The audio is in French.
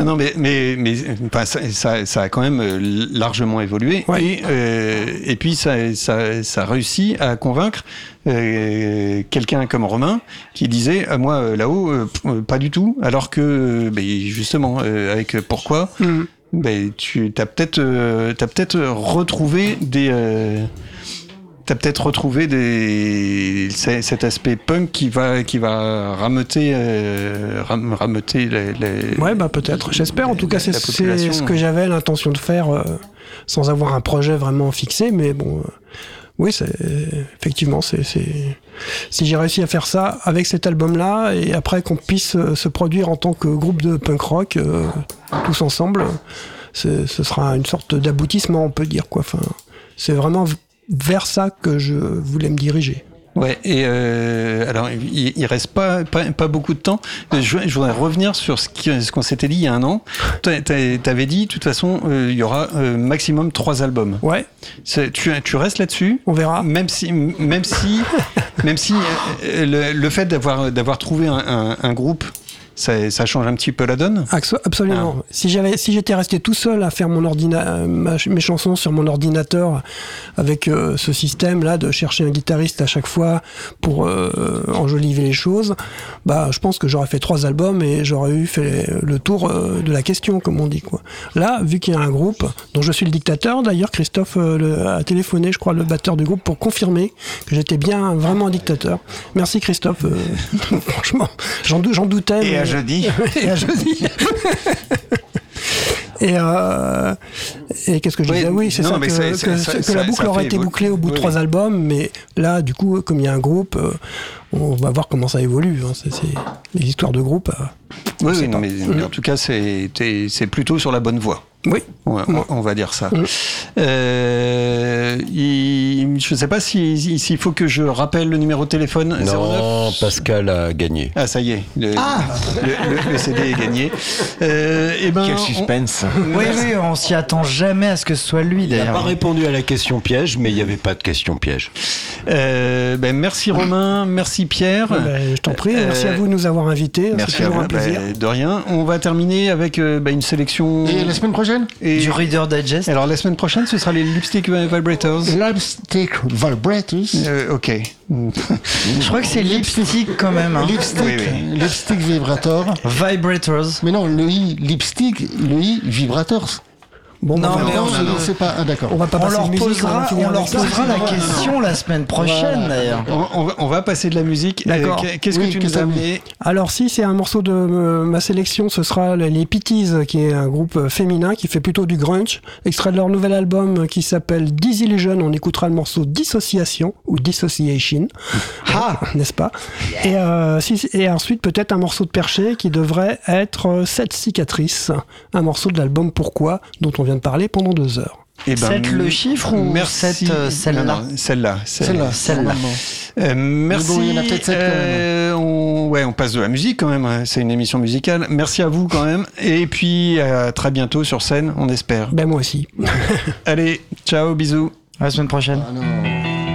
Non, mais enfin, ça a quand même largement évolué. Ouais. Et puis ça réussit à convaincre quelqu'un comme Romain qui disait moi là-haut pas du tout, alors que justement avec Pourquoi tu as peut-être retrouvé cet aspect punk qui va rameuter les Ouais, peut-être. J'espère. En tout cas, c'est ce que j'avais l'intention de faire sans avoir un projet vraiment fixé. Mais bon, oui, effectivement, si j'ai réussi à faire ça avec cet album-là et après qu'on puisse se produire en tant que groupe de punk rock tous ensemble, ce sera une sorte d'aboutissement, on peut dire, quoi. Enfin, c'est vraiment vers ça que je voulais me diriger. Ouais, et alors il reste pas beaucoup de temps. Je voudrais revenir sur ce qu'on s'était dit il y a un an. T'avais dit, de toute façon, il y aura maximum 3 albums. Ouais. Tu restes là-dessus. On verra. Même si le fait d'avoir trouvé un groupe, ça change un petit peu la donne. Absolument. Ah. Si j'étais resté tout seul à faire mes chansons sur mon ordinateur avec ce système-là de chercher un guitariste à chaque fois pour enjoliver les choses, je pense que j'aurais fait 3 albums et j'aurais fait le tour de la question, comme on dit, quoi. Là, vu qu'il y a un groupe dont je suis le dictateur, d'ailleurs Christophe a téléphoné, je crois, le batteur du groupe, pour confirmer que j'étais bien vraiment un dictateur. Merci Christophe. Franchement, j'en doutais. Et à jeudi. Et à jeudi. Et qu'est-ce que je disais ? Oui, c'est ça, que la boucle aurait été bouclée au bout de 3 albums, mais là, du coup, comme il y a un groupe, on va voir comment ça évolue. Hein. C'est les histoires de groupe. Oui, non, mais en tout cas, c'est plutôt sur la bonne voie. Oui. On va dire ça. Je ne sais pas s'il faut que je rappelle le numéro de téléphone. Non, 09. Pascal a gagné. Ah, ça y est. Le CD est gagné. Quel suspense. Oui, on s'y attend jamais à ce que ce soit lui, d'ailleurs. Il n'a pas répondu à la question piège, mais il n'y avait pas de question piège. Merci Romain, merci Pierre. Je t'en prie, merci à vous de nous avoir invités. Merci à vous. De rien. On va terminer avec une sélection. Et la semaine prochaine du Reader Digest. Alors la semaine prochaine, ce sera les Lipstick Vibrators. Lipstick Vibrators. Ok. Je crois que c'est Lipstick quand même. Hein. Lipstick Vibrator. Vibrators. Mais non, le I Lipstick, le I Vibrators. Bon, non, je ne sais pas. Ah, d'accord. On va pas passer de musique. On leur posera la question la semaine prochaine, d'ailleurs. On va passer de la musique. D'accord. Qu'est-ce que tu nous as amené ? Alors, si c'est un morceau de ma sélection, ce sera les Pitties, qui est un groupe féminin qui fait plutôt du grunge. Extrait de leur nouvel album qui s'appelle Disillusion. On écoutera le morceau Dissociation ou Dissociation. N'est-ce pas ? Et ensuite, peut-être un morceau de Perché qui devrait être Cette cicatrice. Un morceau de l'album Pourquoi, dont on vient de parler pendant 2 heures. 7 le chiffre ou merci. Celle-là? Non, celle-là. Merci. Bon, il y en a peut-être 7 quand même. On passe de la musique quand même. C'est une émission musicale. Merci à vous quand même. Et puis à très bientôt sur scène, on espère. Moi aussi. Allez, ciao, bisous. À la semaine prochaine. Ah non.